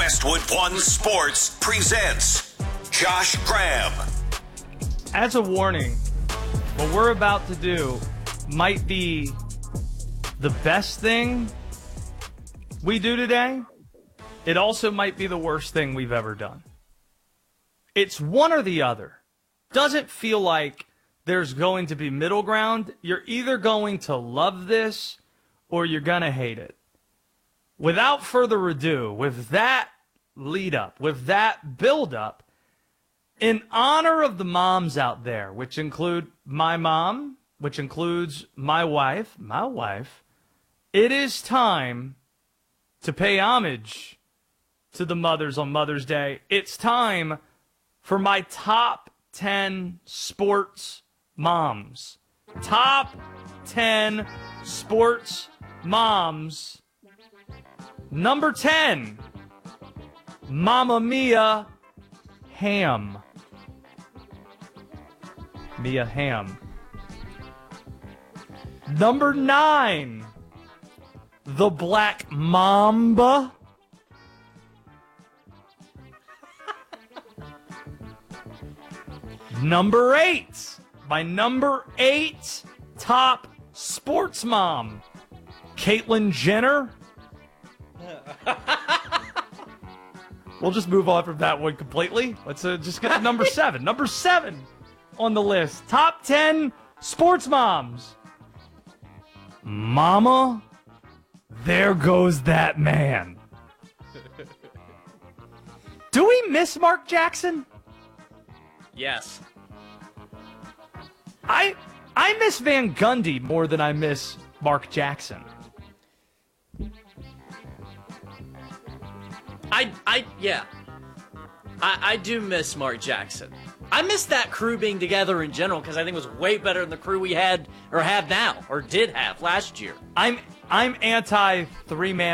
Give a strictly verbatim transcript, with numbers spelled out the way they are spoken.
Westwood One Sports presents Josh Graham. As a warning, what we're about to do might be the best thing we do today. It also might be the worst thing we've ever done. It's one or the other. Doesn't feel like there's going to be middle ground. You're either going to love this or you're going to hate it. Without further ado, with that lead up, with that build up, in honor of the moms out there, which include my mom, which includes my wife, my wife, it is time to pay homage to the mothers on Mother's Day. It's time for my top ten sports moms. Top ten sports moms. Number ten, Mama Mia Hamm. Mia Hamm. Number nine, the Black Mamba. Number eight, my number eight top sports mom, Caitlyn Jenner. We'll just move on from that one completely. Let's uh, just get to number seven. Number seven on the list. Top ten sports moms. Mama, there goes that man. Do we miss Mark Jackson? Yes. I I miss Van Gundy more than I miss Mark Jackson. I, I, yeah. I, I do miss Mark Jackson. I miss that crew being together in general because I think it was way better than the crew we had or have now or did have last year. I'm I'm anti three man